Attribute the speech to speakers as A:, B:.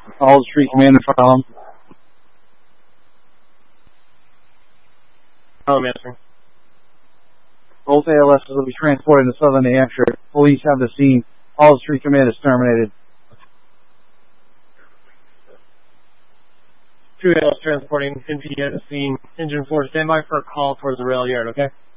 A: All Street Commander from.
B: Oh, I'm answering.
A: Both ALSs will be transported to southern New Hampshire. Police have the scene. All Street Commanders terminated.
B: 2 ALS transporting NPD at the scene. Engine 4, stand by for a call towards the rail yard, okay?